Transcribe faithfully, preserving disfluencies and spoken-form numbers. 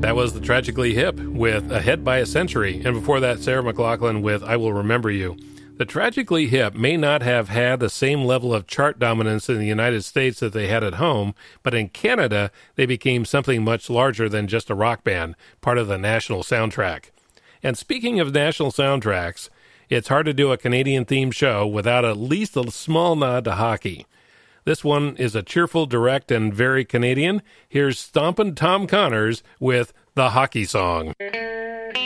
That was the Tragically Hip with Ahead by a Century, and before that, Sarah McLachlan with I Will Remember You. The Tragically Hip may not have had the same level of chart dominance in the United States that they had at home, but in Canada, they became something much larger than just a rock band, part of the national soundtrack. And speaking of national soundtracks, it's hard to do a Canadian-themed show without at least a small nod to hockey. This one is a cheerful, direct, and very Canadian. Here's Stompin' Tom Connors with The Hockey Song.